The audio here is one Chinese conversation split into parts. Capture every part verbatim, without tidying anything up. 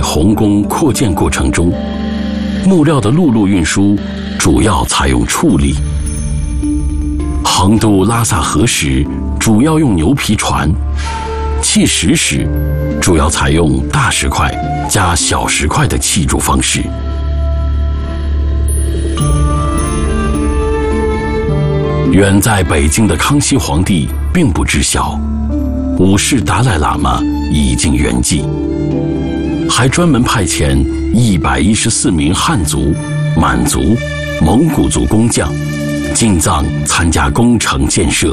洪宫扩建过程中，木料的陆路运输主要采用畜力，横渡拉萨河时主要用牛皮船，砌石时主要采用大石块加小石块的砌筑方式。远在北京的康熙皇帝并不知晓，五世达赖喇嘛已经圆寂，还专门派遣一百一十四名汉族、满族、蒙古族工匠进藏参加工程建设。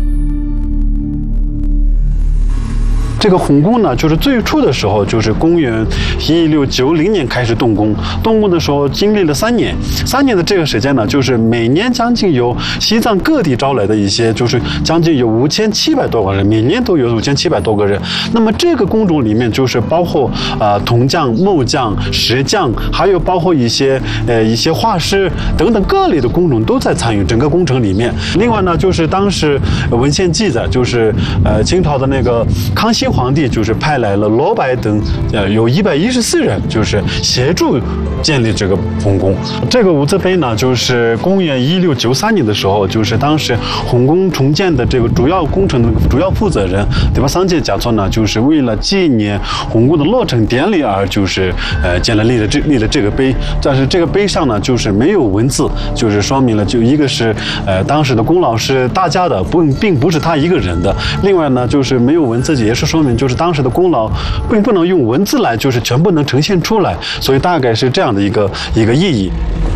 这个洪宫呢，就是最初的时候，就是公元一六九零年开始动工。动工的时候经历了三年，三年的这个时间呢，就是每年将近有西藏各地招来的一些，就是将近有五千七百多个人，每年都有五千七百多个人。那么这个工种里面，就是包括呃铜匠、木匠、石匠，还有包括一些呃一些画师等等各类的工种都在参与整个工程里面。另外呢，就是当时文献记载，就是呃清朝的那个康熙皇帝就是派来了罗白等，呃，有一百一十四人，就是协助建立这个洪宫。这个无字碑呢，就是公元一六九三年的时候，就是当时洪宫重建的这个主要工程的主要负责人，对吧？桑杰嘉措呢，就是为了纪念洪宫的落成典礼而就是呃建了立了这立了这个碑。但是这个碑上呢，就是没有文字，就是说明了就一个是呃当时的功劳是大家的，不并不是他一个人的。另外呢，就是没有文字，也是说明就是当时的功劳并不能用文字来就是全部能呈现出来，所以大概是这样的一个一个意义。